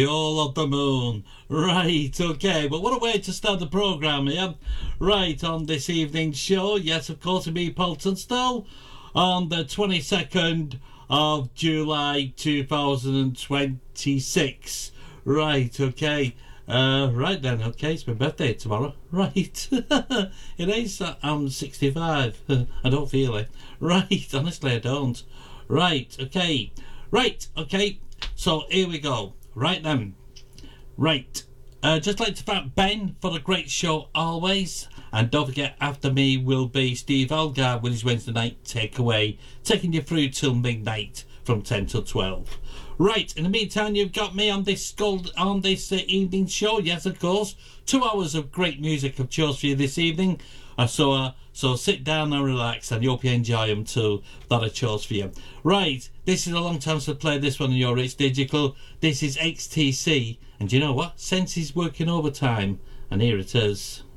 All of the moon. Right, okay, but what a way to start the programme here. Right, on this evening's show, yes, of course, me, Paul Tunstall, on the 22nd of July 2026. Right, okay. Right then, okay, it's my birthday tomorrow. Right. It is, I'm 65. I don't feel it. Right, honestly, I don't. Right, okay. Right, okay. So, here we go. Right then. Right. Just like to thank Ben for the great show always. And don't forget, after me will be Steve Algar with his Wednesday night takeaway, taking you through till midnight from 10 till 12. Right, in the meantime, you've got me on this evening show. Yes, of course. 2 hours of great music I've chose for you this evening. So sit down and relax, and hope you enjoy them too, that I chose for you. Right, this is a long time to play this one on your It's Digital. This is XTC, and you know what? Sense is working overtime, and here it is.